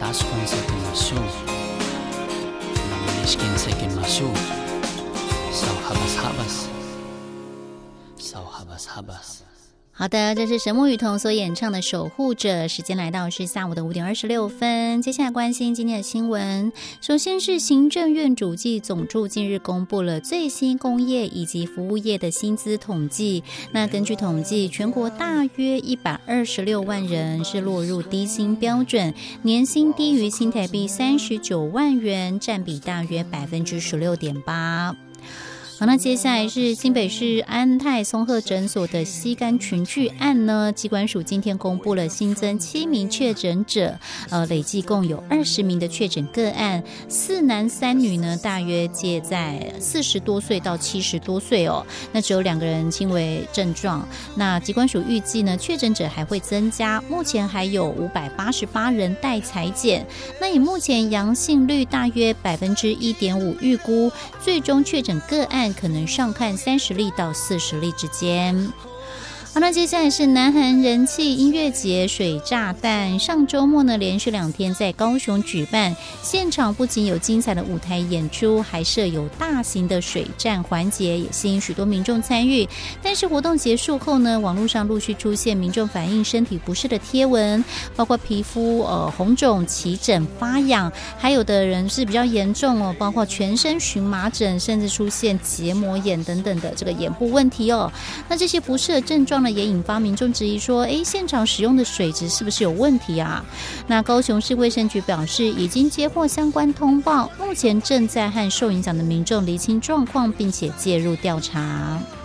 出関西行きましょう。西県西県ましょう。Sao habas habas, Sao habas habas。 好的，这是神木雨桐所演唱的《守护者》，时间来到是下午的5点26分。接下来关心今天的新闻。首先是行政院主计总处近日公布了最新工业以及服务业的薪资统计。那根据统计，全国大约126万人是落入低薪标准，年薪低于新台币39万元，占比大约16.8%。好，那接下来是新北市安泰松鹤诊所的吸肝群聚案呢，疾管署今天公布了新增7名确诊者，累计共有20名的确诊个案，4男3女呢，大约介在40多岁到70多岁哦。那只有2个人轻微症状。那疾管署预计呢，确诊者还会增加，目前还有588人待采检。那以目前阳性率大约1.5%，预估最终确诊个案可能上看30例到40例之间。好，那接下来是南韩人气音乐节水炸弹，上周末呢连续2天在高雄举办，现场不仅有精彩的舞台演出，还设有大型的水战环节，也吸引许多民众参与。但是活动结束后呢，网络上陆续出现民众反映身体不适的贴文，包括皮肤红肿、起疹、发痒，还有的人是比较严重哦，包括全身荨麻疹，甚至出现结膜炎等等的这个眼部问题哦。那这些不适的症状也引发民众质疑说，现场使用的水质是不是有问题啊？那高雄市卫生局表示，已经接获相关通报，目前正在和受影响的民众厘清状况，并且介入调查。